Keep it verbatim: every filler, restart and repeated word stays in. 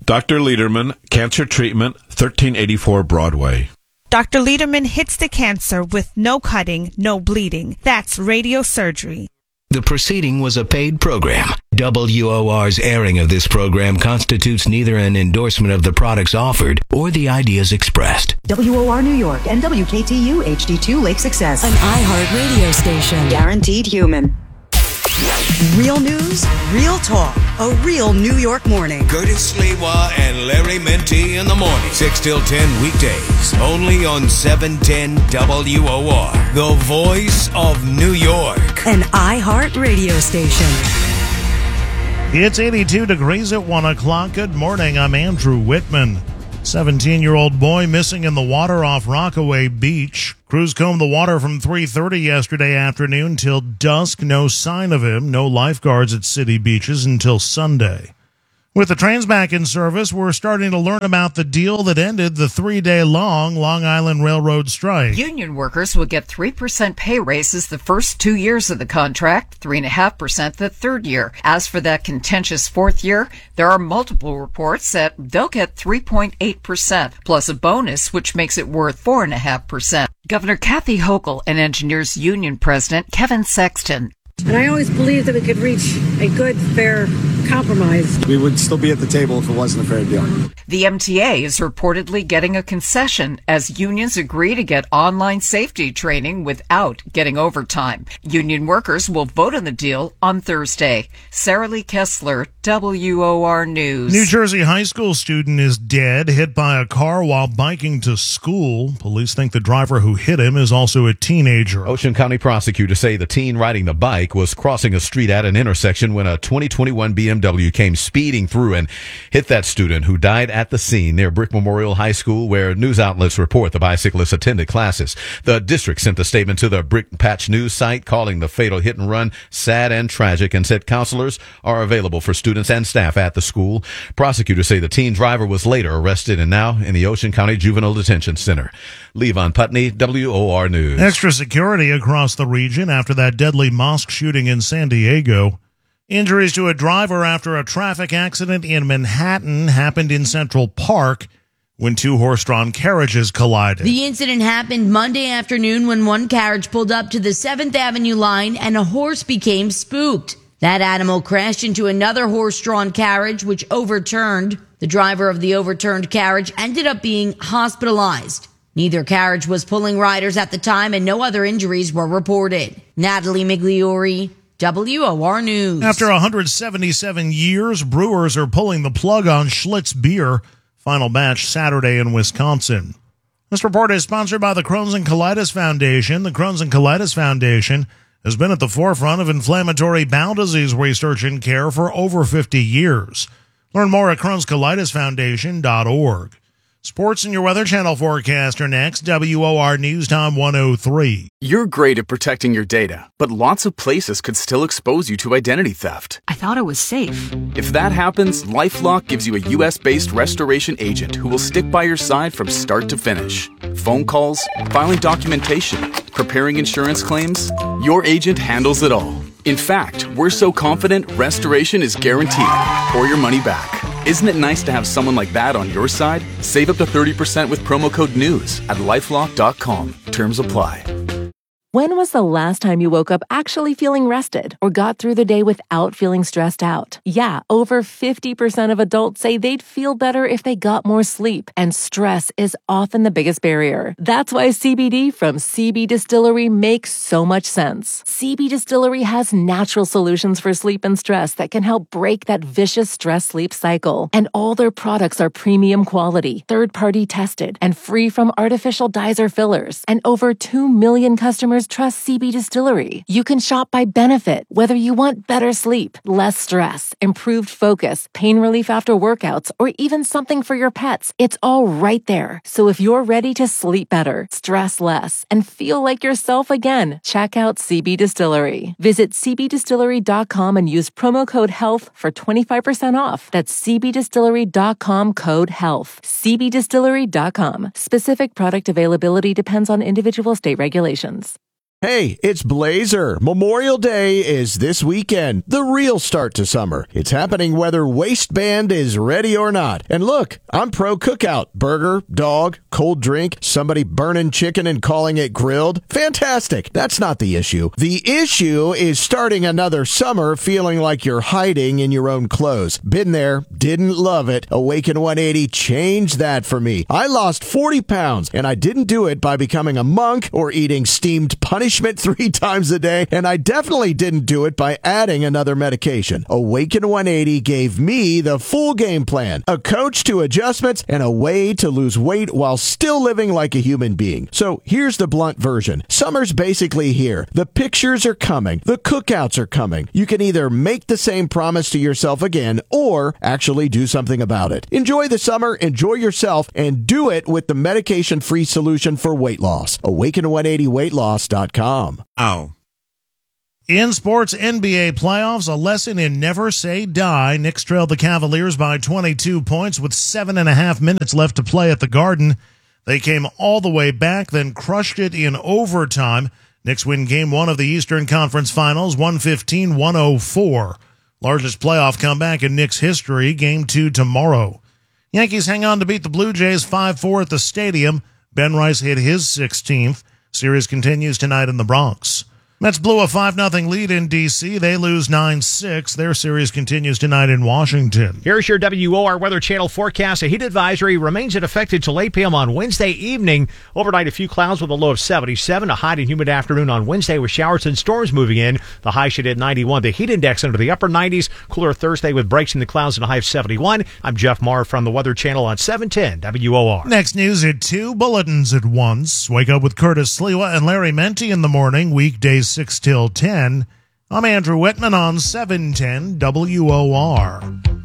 Doctor Lederman, Cancer Treatment, thirteen eighty-four Broadway. Doctor Lederman hits the cancer with no cutting, no bleeding. That's radiosurgery. The proceeding was a paid program. W O R's airing of this program constitutes neither an endorsement of the products offered or the ideas expressed. W O R New York and W K T U H D two Lake Success. An iHeart radio station. Guaranteed human. Real news, real talk. A real New York morning. Curtis Sliwa and Larry Menti in the morning. six till ten weekdays. Only on seven ten W O R. The voice of New York. An iHeart radio station. It's eighty-two degrees at one o'clock. Good morning. I'm Andrew Whitman. seventeen-year-old boy missing in the water off Rockaway Beach. Crews combed the water from three thirty yesterday afternoon till dusk. No sign of him. No lifeguards at city beaches until Sunday. With the trains back in service, we're starting to learn about the deal that ended the three-day-long Long Island Railroad strike. Union workers will get three percent pay raises the first two years of the contract, three point five percent the third year. As for that contentious fourth year, there are multiple reports that they'll get three point eight percent, plus a bonus, which makes it worth four point five percent. Governor Kathy Hochul and Engineers Union President Kevin Sexton. And I always believed that we could reach a good, fair compromise. We would still be at the table if it wasn't a fair deal. The M T A is reportedly getting a concession as unions agree to get online safety training without getting overtime. Union workers will vote on the deal on Thursday. Sarah Lee Kessler, W O R News. New Jersey high school student is dead, hit by a car while biking to school. Police think the driver who hit him is also a teenager. Ocean County prosecutors say the teen riding the bike was crossing a street at an intersection when a twenty twenty-one B M W came speeding through and hit that student, who died at the scene near Brick Memorial High School, where news outlets report the bicyclist attended classes. The district sent a statement to the Brick Patch News site calling the fatal hit and run sad and tragic, and said counselors are available for students and staff at the school. Prosecutors say the teen driver was later arrested and now in the Ocean County Juvenile Detention Center. Levon Putney, W O R News. Extra security across the region after that deadly mosque shooting in San Diego. Injuries to a driver after a traffic accident in Manhattan happened in Central Park when two horse-drawn carriages collided. The incident happened Monday afternoon when one carriage pulled up to the seventh Avenue line and a horse became spooked. That animal crashed into another horse-drawn carriage, which overturned. The driver of the overturned carriage ended up being hospitalized. Neither carriage was pulling riders at the time, and no other injuries were reported. Natalie Migliori, W O R News. After one hundred seventy-seven years, brewers are pulling the plug on Schlitz beer. Final batch Saturday in Wisconsin. This report is sponsored by the Crohn's and Colitis Foundation. The Crohn's and Colitis Foundation has been at the forefront of inflammatory bowel disease research and care for over fifty years. Learn more at crohns colitis foundation dot org. Sports and your Weather Channel forecast are next. W O R News Time one oh three. You're great at protecting your data, but lots of places could still expose you to identity theft. I thought it was safe. If that happens, LifeLock gives you a U S-based restoration agent who will stick by your side from start to finish. Phone calls, filing documentation, preparing insurance claims, your agent handles it all. In fact, we're so confident restoration is guaranteed or your money back. Isn't it nice to have someone like that on your side? Save up to thirty percent with promo code NEWS at lifelock dot com. Terms apply. When was the last time you woke up actually feeling rested or got through the day without feeling stressed out? Yeah, over fifty percent of adults say they'd feel better if they got more sleep, and stress is often the biggest barrier. That's why C B D from C B Distillery makes so much sense. C B Distillery has natural solutions for sleep and stress that can help break that vicious stress-sleep cycle. And all their products are premium quality, third-party tested, and free from artificial dyes or fillers. And over two million customers trust C B Distillery. You can shop by benefit, whether you want better sleep, less stress, improved focus, pain relief after workouts, or even something for your pets. It's all right there. So if you're ready to sleep better, stress less, and feel like yourself again, check out C B Distillery. Visit c b distillery dot com and use promo code HEALTH for twenty-five percent off. That's c b distillery dot com code HEALTH. c b distillery dot com. Specific product availability depends on individual state regulations. Hey, it's Blazer. Memorial Day is this weekend, the real start to summer. It's happening whether waistband is ready or not. And look, I'm pro cookout. Burger, dog, cold drink, somebody burning chicken and calling it grilled. Fantastic. That's not the issue. The issue is starting another summer feeling like you're hiding in your own clothes. Been there, didn't love it. Awaken one eighty changed that for me. I lost forty pounds, and I didn't do it by becoming a monk or eating steamed punishment three times a day, and I definitely didn't do it by adding another medication. Awaken one eighty gave me the full game plan, a coach to adjustments, and a way to lose weight while still living like a human being. So here's the blunt version. Summer's basically here. The pictures are coming. The cookouts are coming. You can either make the same promise to yourself again or actually do something about it. Enjoy the summer, enjoy yourself, and do it with the medication-free solution for weight loss. awaken one eighty weight loss dot com. Oh. In sports N B A playoffs, a lesson in never say die. Knicks trailed the Cavaliers by twenty-two points with seven and a half minutes left to play at the Garden. They came all the way back, then crushed it in overtime. Knicks win game one of the Eastern Conference Finals, one fifteen to one oh four. Largest playoff comeback in Knicks history. Game two tomorrow. Yankees hang on to beat the Blue Jays five four at the Stadium. Ben Rice hit his sixteenth. Series continues tonight in the Bronx. Mets blew a five nothing lead in D C. They lose nine six. Their series continues tonight in Washington. Here's your W O R Weather Channel forecast. A heat advisory remains in effect until eight p.m. on Wednesday evening. Overnight, a few clouds with a low of seventy-seven. A hot and humid afternoon on Wednesday with showers and storms moving in. The high should hit ninety-one. The heat index under the upper nineties. Cooler Thursday with breaks in the clouds and a high of seventy-one. I'm Jeff Marr from the Weather Channel on seven ten W O R. Next news at two, bulletins at once. Wake up with Curtis Sliwa and Larry Menti in the morning, weekdays six till ten. I'm Andrew Whitman on seven ten W O R.